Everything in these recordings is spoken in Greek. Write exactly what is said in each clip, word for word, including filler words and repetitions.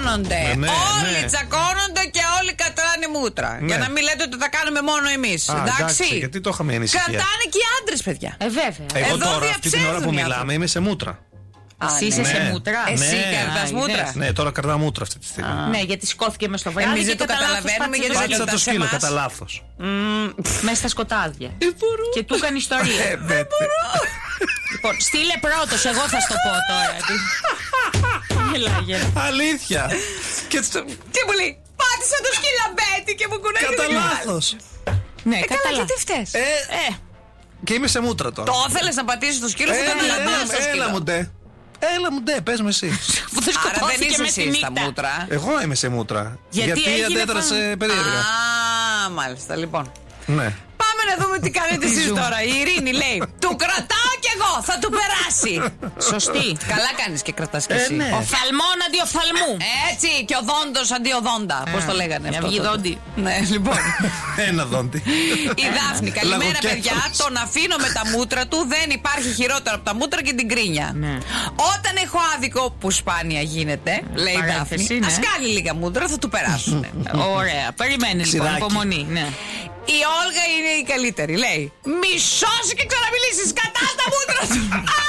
τσακώνονται. Ναι, ναι, όλοι ναι. τσακώνονται και όλοι κατράνε μούτρα. Ναι. Για να μην λέτε ότι τα κάνουμε μόνο εμείς. Εντάξει. εντάξει. Γιατί το είχαμε ανησυχία. Κρατάνε και οι άντρες, παιδιά. Ε, βέβαια. Εγώ Εδώ τώρα, αυτή την ώρα που διαψεύδουν οι μιλάμε, είμαι σε μούτρα. Εσύ είσαι ναι. σε μούτρα. Εσύ Ναι. κρατάς Α, μούτρα. είδες. Ναι, τώρα κρατάω μούτρα αυτή τη στιγμή. Ναι, γιατί σηκώθηκε μες στο βράδυ. Εμείς και δεν το κατά λάθος καταλαβαίνουμε, πάτησε γιατί το δεν Πάτησα το σε σκύλο, εμάς. κατά λάθος. μέσα στα σκοτάδια. Και του έκανε ιστορία. Ε, ναι, Λοιπόν, στείλε πρώτος, εγώ θα στο πω τώρα. Γελά, γελά. αλήθεια. Και στο- Και μου λέει, πάτησα το σκυλαμπέτι και μου κουνάει κατά το κεφάλι. λάθος. Ναι, Ε, καλά, κατά γιατί λάθος. φταίς. Ε, Ε, Και είμαι σε μούτρα τώρα. Το ήθελες να πατήσεις το σκύλο, θα ήταν Έλα, λαμπάς το έλα, έλα μου σκύλο. ντε. Έλα μου ντε, πες με εσύ. που δεν Άρα δεν σκοτώθηκε είσαι με τη εσύ στα νύχτα. μούτρα. Εγώ είμαι σε μούτρα. Γιατί έγινε αντέδρασε φαν- περίεργα. Α, μάλιστα, λοιπόν. Ναι. Πάμε να δούμε τι κάνετε εσείς ζούμε. τώρα. Η Ειρήνη λέει, του κρατάω κι εγώ, θα του περάσει. Σωστή. Καλά κάνεις και κρατάς κι Ε, εσύ. ναι. Οφθαλμόν αντί οφθαλμού. Έτσι, και ο δόντος αντί ο δόντα. Πώς το λέγανε μια αυτό. αυγή τότε. δόντι. Ναι, λοιπόν. Ένα δόντι. Η Δάφνη, καλημέρα Λαγοκέφαλος. παιδιά. Τον αφήνω με τα μούτρα του. Δεν υπάρχει χειρότερο από τα μούτρα και την κρίνια. Ναι. Όταν έχω άδικο, που σπάνια γίνεται, λέει η Παρένθεση, Δάφνη, ναι. ας κάνει λίγα μούτρα, θα του περάσουν. Ωραία. Περιμένει λοιπόν, Ξηδάκι. υπομονή. Ναι. Η Όλγα είναι η καλύτερη. Λέει, μη σώσει και ξαναμιλήσεις κατά τα μούτρα του.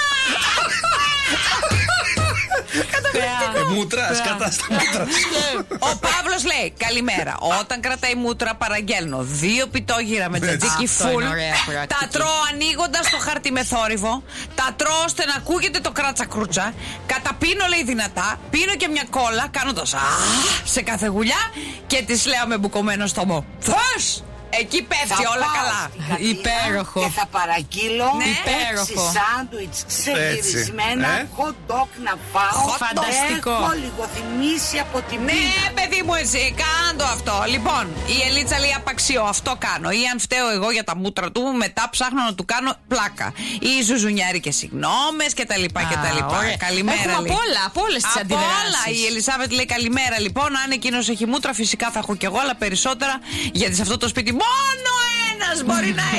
Ε, μούτρα, σκατά στα μούτρα. Ο Παύλος λέει, καλημέρα. Όταν κρατάει μούτρα, παραγγέλνω δύο πιτόγυρα με τζατζίκι Αυτό φουλ. είναι ωραία πρακτική. Τα τρώω ανοίγοντας το χαρτί με θόρυβο. Τα τρώω ώστε να ακούγεται το κράτσα κρούτσα. Καταπίνω, λέει, δυνατά. Πίνω και μια κόλλα, κάνοντας α σε κάθε γουλιά. Και της λέω με μπουκωμένο στομό, θες! Εκεί πέφτει όλα καλά. Υπέροχο. Και θα παραγγείλω Ναι. έξι Υπέροχο. σάντουιτς ξεγυρισμένα, Ε. hot dog να φάω. Φανταστικό. Έχω λιγοθυμίσει από τη Ναι, πείνα. παιδί μου, εσύ, κάντο αυτό. Λοιπόν, η Ελίτσα λέει απαξιώ, αυτό κάνω. Ή αν φταίω εγώ για τα μούτρα του, μετά ψάχνω να του κάνω πλάκα. Ή ζουζουνιάρικες συγγνώμες κτλ. κτλ. ωραία. Καλημέρα. Έχουμε λέει. απ' όλα, απ' όλες τις Απ' αντιδράσεις. όλα. Η Ελισάβετ λέει καλημέρα λοιπόν. Αν εκείνος έχει μούτρα, φυσικά θα έχω κι εγώ, αλλά περισσότερα γιατί σε αυτό το σπίτι μόνο ένας μπορεί να